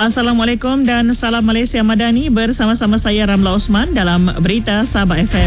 Assalamualaikum dan salam Malaysia Madani, bersama-sama saya Ramla Osman dalam Berita Sabah FM.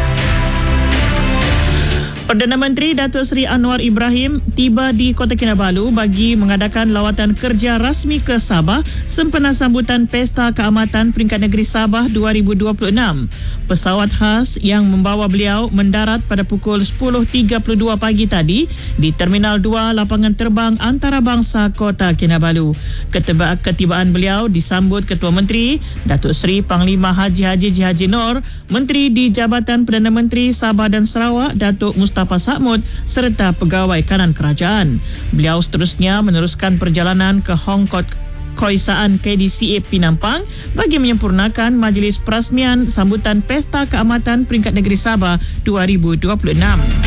Perdana Menteri Datuk Seri Anwar Ibrahim tiba di Kota Kinabalu bagi mengadakan lawatan kerja rasmi ke Sabah sempena sambutan Pesta Keamatan Peringkat Negeri Sabah 2026. Pesawat khas yang membawa beliau mendarat pada pukul 10.32 pagi tadi di Terminal 2 Lapangan Terbang Antarabangsa Kota Kinabalu. Ketibaan beliau disambut Ketua Menteri Datuk Seri Panglima Haji Haji Nur, Menteri di Jabatan Perdana Menteri Sabah dan Sarawak Datuk Mustafa Sa'mud serta pegawai kanan kerajaan. Beliau seterusnya meneruskan perjalanan ke Hong Kong Keisaan KDCA Pinampang bagi menyempurnakan majlis perasmian sambutan Pesta Keamatan Peringkat Negeri Sabah 2026.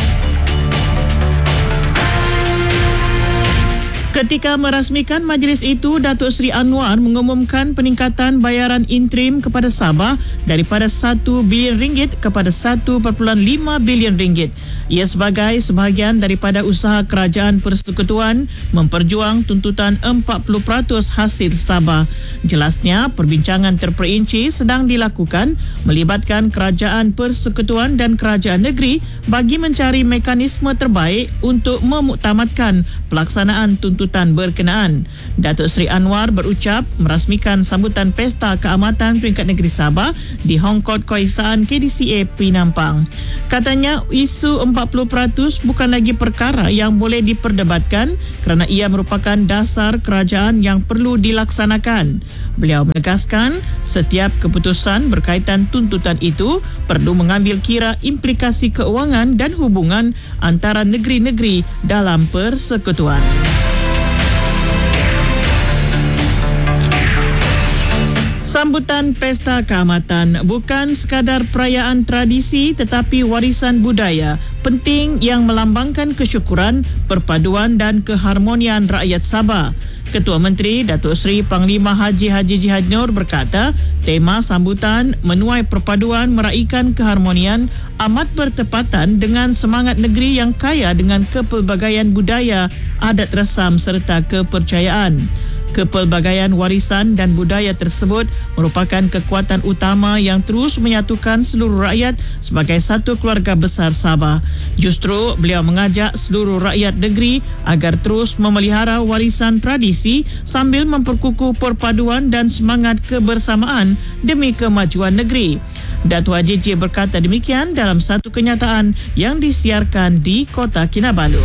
Ketika merasmikan majlis itu, Datuk Seri Anwar mengumumkan peningkatan bayaran interim kepada Sabah daripada RM1 bilion kepada RM1.5 bilion. Ia sebagai sebahagian daripada usaha kerajaan persekutuan memperjuang tuntutan 40% hasil Sabah. Jelasnya, perbincangan terperinci sedang dilakukan melibatkan kerajaan persekutuan dan kerajaan negeri bagi mencari mekanisme terbaik untuk memuktamadkan pelaksanaan tuntutan berkenaan. Datuk Seri Anwar berucap merasmikan sambutan Pesta Keamatan Peringkat Negeri Sabah di Hong Kong Keisaan KDCA Pinampang. Katanya isu 40% bukan lagi perkara yang boleh diperdebatkan kerana ia merupakan dasar kerajaan yang perlu dilaksanakan. Beliau menegaskan setiap keputusan berkaitan tuntutan itu perlu mengambil kira implikasi keuangan dan hubungan antara negeri-negeri dalam persekutuan. Sambutan Pesta Keamatan bukan sekadar perayaan tradisi tetapi warisan budaya penting yang melambangkan kesyukuran, perpaduan dan keharmonian rakyat Sabah. Ketua Menteri Datuk Seri Panglima Haji Haji Nur berkata, tema sambutan menuai perpaduan meraikan keharmonian amat bertepatan dengan semangat negeri yang kaya dengan kepelbagaian budaya, adat resam serta kepercayaan. Kepelbagaian warisan dan budaya tersebut merupakan kekuatan utama yang terus menyatukan seluruh rakyat sebagai satu keluarga besar Sabah. Justru beliau mengajak seluruh rakyat negeri agar terus memelihara warisan tradisi sambil memperkukuh perpaduan dan semangat kebersamaan demi kemajuan negeri. Datuk Haji berkata demikian dalam satu kenyataan yang disiarkan di Kota Kinabalu.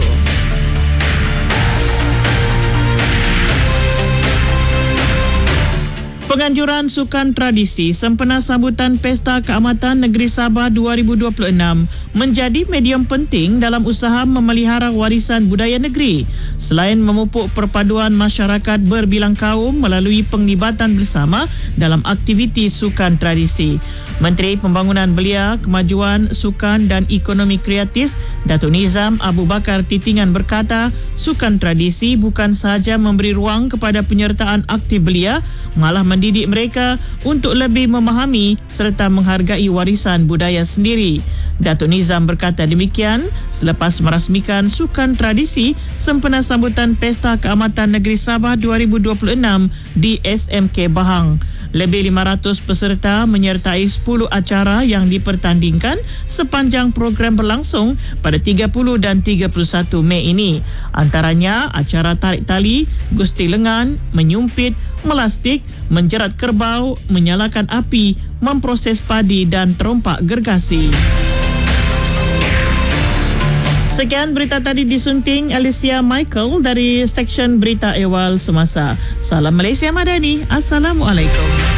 Penganjuran sukan tradisi sempena sambutan Pesta Keamatan Negeri Sabah 2026 menjadi medium penting dalam usaha memelihara warisan budaya negeri. Selain memupuk perpaduan masyarakat berbilang kaum melalui penglibatan bersama dalam aktiviti sukan tradisi. Menteri Pembangunan Belia, Kemajuan Sukan dan Ekonomi Kreatif Datuk Nizam Abu Bakar Titingan berkata, sukan tradisi bukan sahaja memberi ruang kepada penyertaan aktif belia, malah mendidik mereka untuk lebih memahami serta menghargai warisan budaya sendiri. Datuk Nizam berkata demikian selepas merasmikan sukan tradisi sempena sambutan Pesta Keamatan Negeri Sabah 2026 di SMK Bahang. Lebih 500 peserta menyertai 10 acara yang dipertandingkan sepanjang program berlangsung pada 30 dan 31 Mei ini. Antaranya acara tarik tali, gusti lengan, menyumpit, melastik, menjerat kerbau, menyalakan api, memproses padi dan terompak gergasi. Sekian berita tadi disunting Alicia Michael dari Seksyen Berita Ehwal Semasa. Salam Malaysia Madani. Assalamualaikum.